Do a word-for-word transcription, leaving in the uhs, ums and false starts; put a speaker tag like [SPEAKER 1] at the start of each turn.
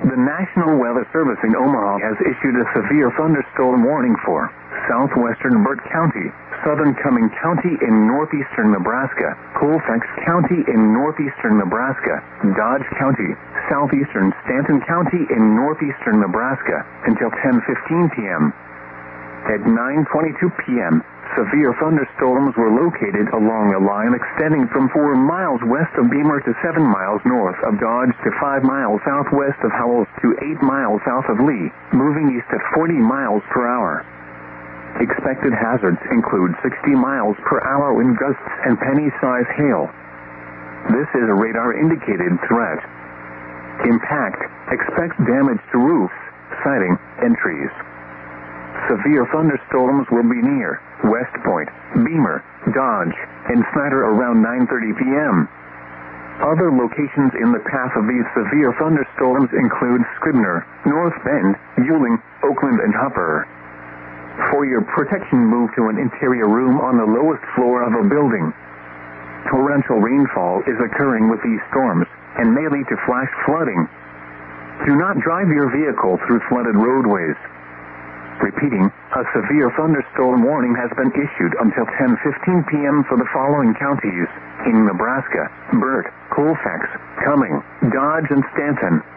[SPEAKER 1] The National Weather Service in Omaha has issued a severe thunderstorm warning for southwestern Burt County, southern Cumming County in northeastern Nebraska, Colfax County in northeastern Nebraska, Dodge County, southeastern Stanton County in northeastern Nebraska until ten fifteen p.m. At nine twenty-two p.m., severe thunderstorms were located along a line extending from four miles west of Beamer to seven miles north of Dodge to five miles southwest of Howells to eight miles south of Lee, moving east at forty miles per hour. Expected hazards include sixty miles per hour wind gusts and penny-size hail. This is a radar-indicated threat. Impact. Expect damage to roofs, siding, and trees. Severe thunderstorms will be near West Point, Beamer, Dodge, and Snyder around nine thirty p.m. Other locations in the path of these severe thunderstorms include Scribner, North Bend, Ewing, Oakland, and Hopper. For your protection, move to an interior room on the lowest floor of a building. Torrential rainfall is occurring with these storms and may lead to flash flooding. Do not drive your vehicle through flooded roadways. Repeating, a severe thunderstorm warning has been issued until ten fifteen p.m. for the following counties in Nebraska: Burt, Colfax, Cumming, Dodge, and Stanton.